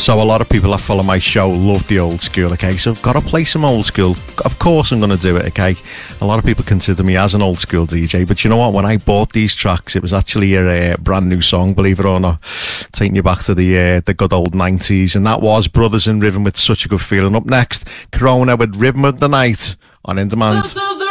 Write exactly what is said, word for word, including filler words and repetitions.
So a lot of people that follow my show love the old school, okay? So I've got to play some old school. Of course I'm going to do it, okay? A lot of people consider me as an old school D J, but you know what? When I bought these tracks, it was actually a uh, brand new song, believe it or not. Taking you back to the uh, the good old nineties, and that was Brothers in Rhythm with Such a Good Feeling. Up next, Corona with Rhythm of the Night on In Demand.